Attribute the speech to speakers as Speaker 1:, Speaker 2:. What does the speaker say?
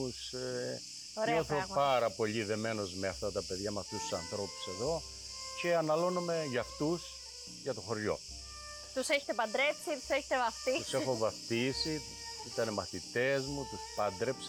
Speaker 1: γονιούς. Νιώθω
Speaker 2: πράγματα.
Speaker 1: πάρα πολύ δεμένος με αυτά τα παιδιά, με αυτούς τους ανθρώπους εδώ και αναλώνομαι για αυτούς, για το χωριό.
Speaker 2: Τους έχετε παντρέψει, τους έχετε βαφτίσει?
Speaker 1: Τους έχω βαφτίσει, ήταν μαθητές μου, τους πάντρεψα.